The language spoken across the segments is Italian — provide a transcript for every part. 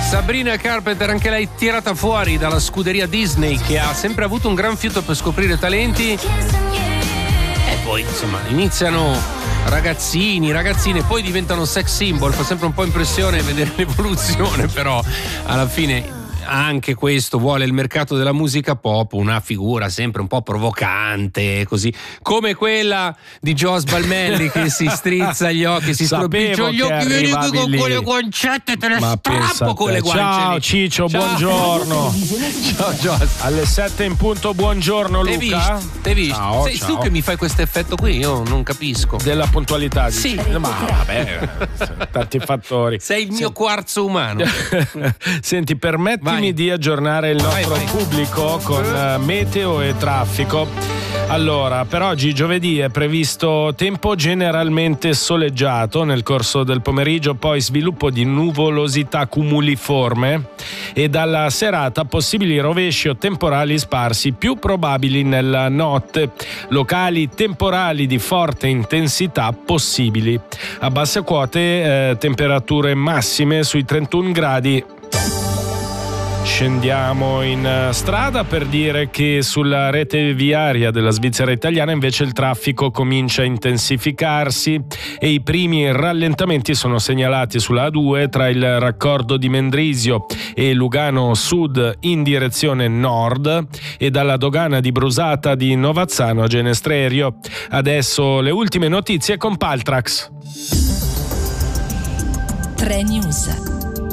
Sabrina Carpenter, anche lei tirata fuori dalla scuderia Disney, che ha sempre avuto un gran fiuto per scoprire talenti. E poi insomma iniziano ragazzini, ragazzine, poi diventano sex symbol. Fa sempre un po' impressione vedere l'evoluzione, però alla fine anche questo vuole il mercato della musica pop, una figura sempre un po' provocante, così come quella di Joe Balmelli che si strizza gli occhi, si stropiccia gli occhi, vieni qui con quelle guancette, te le strappo con le guance. Ciao Ciccio, ciao. Buongiorno. Ciao Joe. Alle 7 in punto, buongiorno Luca. T'hai visto? Ciao, sei ciao. Tu che mi fai questo effetto qui, io non capisco. Della puntualità, dici? Sì. Ma vabbè, tanti fattori. Sei il mio quarzo umano. Senti, permettimi di aggiornare il nostro pubblico con meteo e traffico. Allora, per oggi giovedì è previsto tempo generalmente soleggiato nel corso del pomeriggio, poi sviluppo di nuvolosità cumuliforme e dalla serata possibili rovesci o temporali sparsi più probabili nella notte, locali temporali di forte intensità possibili. A basse quote temperature massime sui 31 gradi. Scendiamo in strada per dire che sulla rete viaria della Svizzera italiana invece il traffico comincia a intensificarsi e i primi rallentamenti sono segnalati sulla A2 tra il raccordo di Mendrisio e Lugano Sud in direzione nord e dalla dogana di Brusata di Novazzano a Genestrerio. Adesso le ultime notizie con Paltrax. 3 News.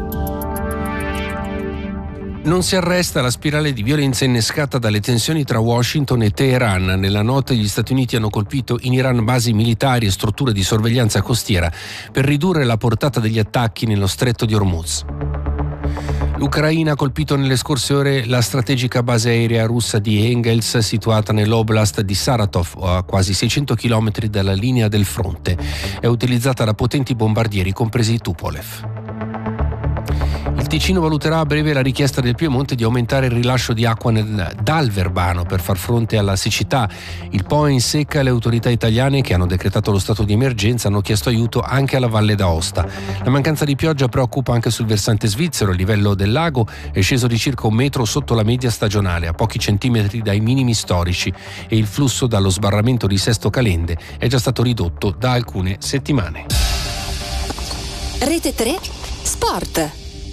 Non si arresta la spirale di violenza innescata dalle tensioni tra Washington e Teheran. Nella notte gli Stati Uniti hanno colpito in Iran basi militari e strutture di sorveglianza costiera per ridurre la portata degli attacchi nello stretto di Hormuz. L'Ucraina ha colpito nelle scorse ore la strategica base aerea russa di Engels, situata nell'oblast di Saratov, a quasi 600 km dalla linea del fronte. È utilizzata da potenti bombardieri, compresi i Tupolev. Il Ticino valuterà a breve la richiesta del Piemonte di aumentare il rilascio di acqua dal Verbano per far fronte alla siccità. Il Po è in secca e le autorità italiane, che hanno decretato lo stato di emergenza, hanno chiesto aiuto anche alla Valle d'Aosta. La mancanza di pioggia preoccupa anche sul versante svizzero. Il livello del lago è sceso di circa 1 metro sotto la media stagionale, a pochi centimetri dai minimi storici, e il flusso dallo sbarramento di Sesto Calende è già stato ridotto da alcune settimane. Rete 3 Sport.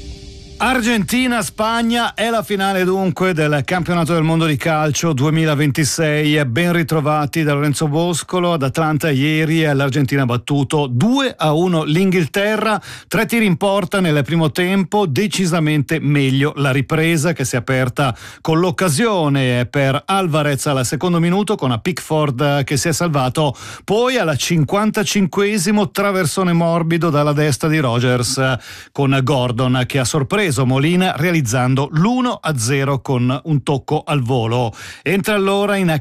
Argentina-Spagna è la finale dunque del campionato del mondo di calcio 2026. Ben ritrovati da Lorenzo Boscolo. Ad Atlanta ieri l'Argentina ha battuto 2-1 l'Inghilterra, 3 tiri in porta nel primo tempo, decisamente meglio la ripresa, che si è aperta con l'occasione per Alvarez al secondo minuto con a Pickford che si è salvato, poi alla 55esimo traversone morbido dalla destra di Rodgers con Gordon che ha sorpreso Molina realizzando l'1-0 con un tocco al volo. È entrata allora in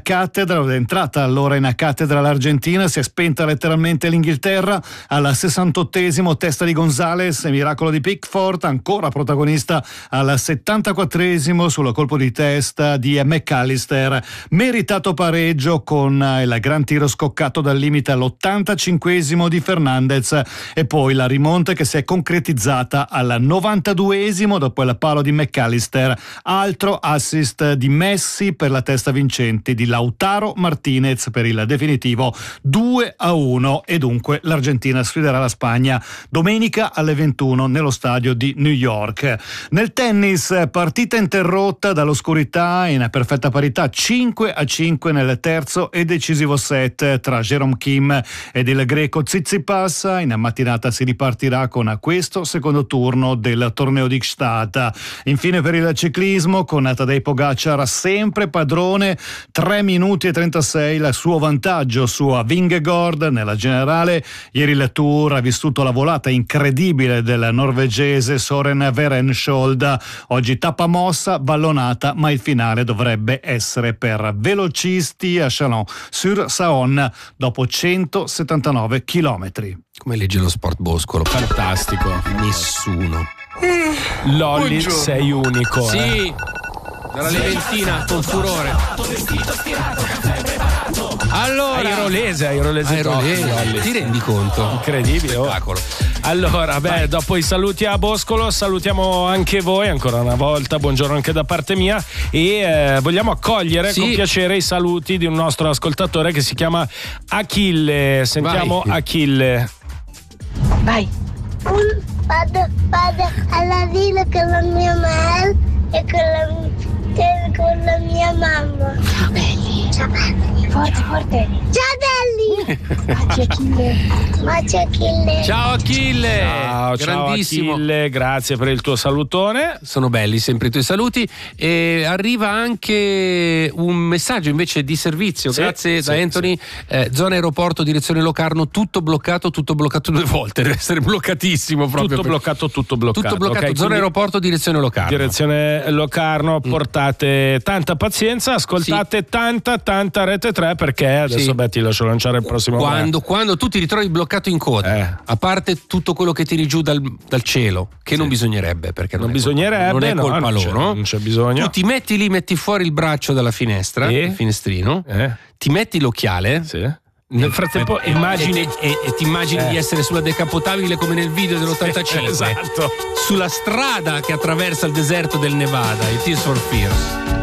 cattedra l'Argentina, si è spenta letteralmente l'Inghilterra al 68esimo, testa di Gonzalez, miracolo di Pickford, ancora protagonista al 74esimo sul colpo di testa di McAllister, meritato pareggio con il gran tiro scoccato dal limite all'85esimo di Fernandez e poi la rimonta che si è concretizzata al 92esimo dopo il palo di McAllister. Altro assist di Messi per la testa vincente di Lautaro Martinez per il definitivo 2-1 e dunque l'Argentina sfiderà la Spagna domenica alle 21 nello stadio di New York. Nel tennis, partita interrotta dall'oscurità in perfetta parità 5-5 nel terzo e decisivo set tra Jerome Kim ed il greco Tsitsipas. In mattinata si ripartirà con questo secondo turno del torneo di Gstaad. Infine per il ciclismo con Tadej Pogacar sempre padrone, 3 minuti e 36 il suo vantaggio su Vingegaard nella generale. Ieri il Tour ha vissuto la volata incredibile del norvegese Soren Verenskjold. Oggi tappa mossa, vallonata, ma il finale dovrebbe essere per velocisti a Chalon-sur-Saône dopo 179 chilometri. Come legge lo sport, Boscolo? Fantastico. Nessuno. Lolli, sei unico. Sì. dalla Leventina con furore. Allora, Airolese. Ti rendi conto? Incredibile. Spettacolo. Allora, dopo i saluti a Boscolo, salutiamo anche voi ancora una volta. Buongiorno anche da parte mia. E vogliamo accogliere con piacere i saluti di un nostro ascoltatore che si chiama Achille. Sentiamo. Vai. Achille. Vai. Vado all'asilo con la mia madre e con la mia mamma. Ciao belli. Forte. Ciao belli. Baci Achille. Ciao Achille. Grandissimo. Achille, grazie per il tuo salutone. Sono belli sempre i tuoi saluti. E arriva anche un messaggio invece di servizio, grazie da Anthony. Zona aeroporto, direzione Locarno, tutto bloccato 2 volte. Deve essere bloccatissimo proprio. Tutto bloccato. Okay, zona aeroporto, direzione Locarno. Direzione Locarno, portate tanta pazienza, ascoltate tanta Rete 3, perché adesso ti lascio lanciare il prossimo quando tu ti ritrovi bloccato in coda, a parte tutto quello che tiri giù dal cielo, che non bisognerebbe, perché non è colpa loro, non c'è bisogno. Tu ti metti lì, metti fuori il braccio dalla finestra, il finestrino, ti metti l'occhiale. Nel frattempo immagini e ti immagini di essere sulla decapotabile come nel video dell'85, esatto, sulla strada che attraversa il deserto del Nevada, il Tears for Fears.